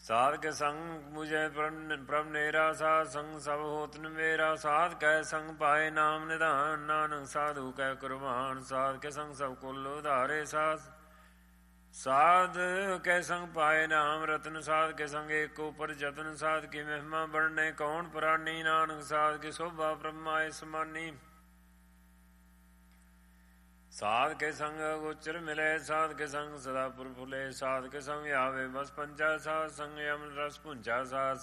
ਸਾਧ ਕੇ ਸੰਗ ਮੁਝੇ ਪ੍ਰਭ ਨੇਰਾ ਸਾਧ ਸੰਗ ਸਭ ਹੋਤ ਨਵੇਰਾ ਸਾਧ ਕੈ ਸੰਗ ਪਾਏ ਨਾਮ ਨਿਧਾਨ ਨਾਨਕ ਸਾਧੂ ਕੈ ਕੁਰਬਾਨ ਸਾਧ ਕੇ ਸੰਗ ਸਭ ਕੁਲ ਉਧਾਰੇ ਸਾਧ ਕੇ ਸੰਗ ਪਾਏ ਨਾਮ ਰਤਨ ਸਾਧ ਕੇ ਸੰਗ ਏਕ ਉਪਰ ਜਤਨ ਸਾਧ ਕੀ ਮਹਿਮਾ ਬੜਨੇ ਕੌਣ ਪ੍ਰਾਨੀ ਨਾਨਕ ਸਾਧ ਕੀ ਸੋਭਾ ਬ੍ਰਹਮਾਏ ਸਮਾਨੀ ਸਾਧ ਕੇ ਸੰਗ ਗੋਚਰ ਮਿਲੇ ਸਾਧ ਕੇ ਸੰਗ ਸਦਾ ਪੁਰ ਫੁਲੇ ਸਾਧ ਕੇ ਸੰਗ ਆਵੇ ਬਸ ਪੰਚਾ ਸਾਧ ਸੰਗ ਅਮਰ ਰਸ ਪੁੰਚਾ ਸਾਧ